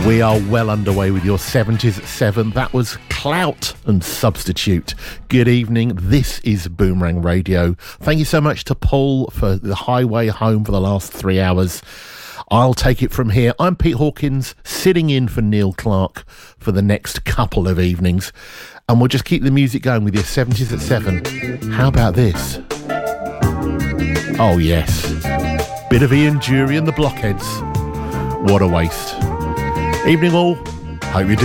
We are well underway with your 70s at 7. That was Clout and Substitute. Good evening. This is Boomerang Radio. Thank you so much to Paul for the highway home for the last 3 hours. I'll take it from here. I'm Pete Hawkins, sitting in for Neil Clark for the next couple of evenings. And we'll just keep the music going with your 70s at 7. How about this? Oh, yes. Bit of Ian Dury and the Blockheads. What a waste. Evening all. Hope you do.